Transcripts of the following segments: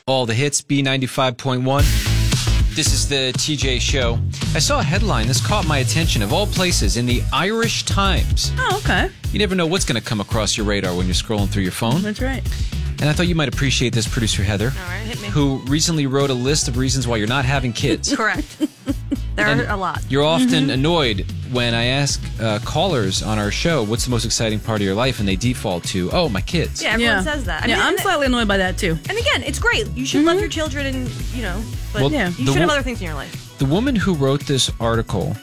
All the hits, B95.1. This is the TJ Show. I saw a headline. This caught my attention, of all places, in the Irish Times. Oh, okay. You never know what's going to come across your radar when you're scrolling through your phone. That's right. And I thought you might appreciate this, producer Heather. All right, hit me. Who recently wrote a list of reasons why you're not having kids. Correct. There are a lot. You're often annoyed when I ask callers on our show, what's the most exciting part of your life? And they default to, oh, my kids. Yeah, everyone says that. I'm slightly annoyed by that, too. And again, it's great. You should love your children and, but Well, you the should have other things in your life. The woman who wrote this article,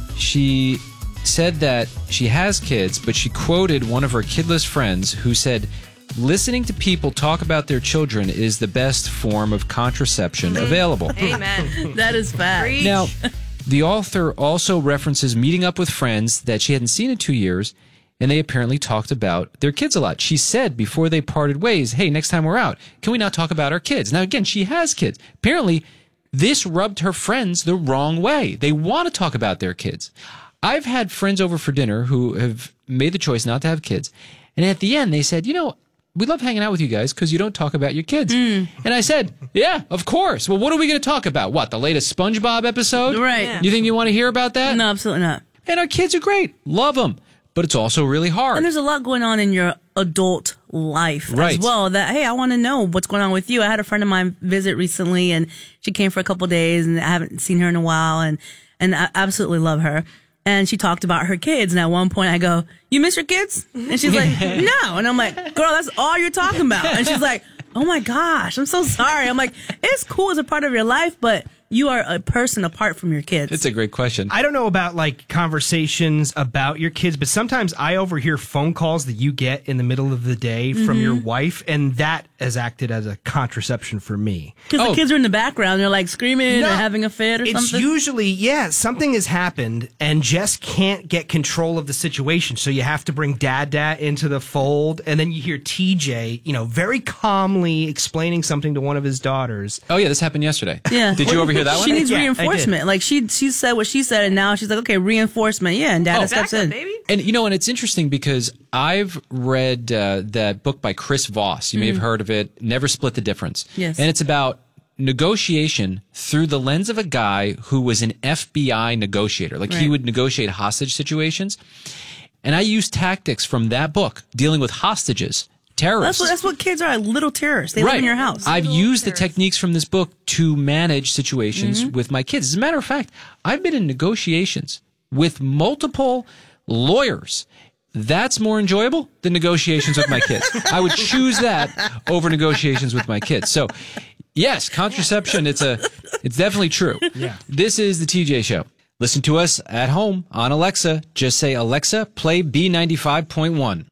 she said that she has kids, but she quoted one of her kidless friends who said, listening to people talk about their children is the best form of contraception available. Amen. That is fact. Preach. Now, the author also references meeting up with friends that she hadn't seen in 2 years, and they apparently talked about their kids a lot. She said before they parted ways, hey, next time we're out, can we not talk about our kids? Now, again, she has kids. Apparently, this rubbed her friends the wrong way. They want to talk about their kids. I've had friends over for dinner who have made the choice not to have kids, and at the end, they said, we love hanging out with you guys because you don't talk about your kids. And I said, yeah, of course. Well, what are we going to talk about? What, the latest SpongeBob episode? Right. Yeah. You think you want to hear about that? No, absolutely not. And our kids are great. Love them. But it's also really hard. And there's a lot going on in your adult life Right. as well that, hey, I want to know what's going on with you. I had a friend of mine visit recently, and she came for a couple of days, and I haven't seen her in a while, and I absolutely love her. And she talked about her kids. And at one point I go, you miss your kids? And she's like, no. And I'm like, girl, that's all you're talking about. And she's like, oh my gosh, I'm so sorry. I'm like, it's cool as a part of your life, but you are a person apart from your kids. It's a great question. I don't know about conversations about your kids, but sometimes I overhear phone calls that you get in the middle of the day from your wife, and that has acted as a contraception for me. Because the kids are in the background. They're like screaming or having a fit or it's something. It's usually, something has happened and Jess can't get control of the situation. So you have to bring Dad into the fold. And then you hear TJ, very calmly explaining something to one of his daughters. Oh, yeah, this happened yesterday. Yeah. Did you overhear that one? She needs Yeah, I reinforcement. Like she said what she said, and now she's like, okay, reinforcement. Yeah, and Dad steps in. Baby. And, and it's interesting because I've read that book by Chris Voss. You may have heard of it, Never Split the Difference. Yes. And it's about negotiation through the lens of a guy who was an FBI negotiator. Like he would negotiate hostage situations. And I used tactics from that book dealing with hostages. Terrorists. That's what kids are, little terrorists. They live in your house. I've used the techniques from this book to manage situations with my kids. As a matter of fact, I've been in negotiations with multiple lawyers. That's more enjoyable than negotiations with my kids. I would choose that over negotiations with my kids. So, yes, contraception, it's definitely true. Yeah. This is the TJ Show. Listen to us at home on Alexa. Just say, Alexa, play B95.1.